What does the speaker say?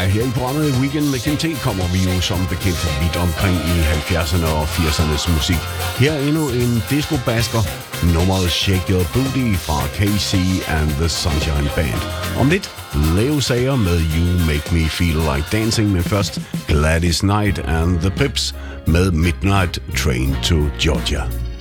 her i programmet Weekend med Kim T kommer vi jo som bekendt vidt omkring i 70'erne og 80'ernes musik. Her er endnu en disco-basker, nummeret Shake Your Booty fra KC and the Sunshine Band. Om lidt Leo Sayer med You Make Me Feel Like Dancing, men først Gladys Knight and the Pips med Midnight Train to Georgia.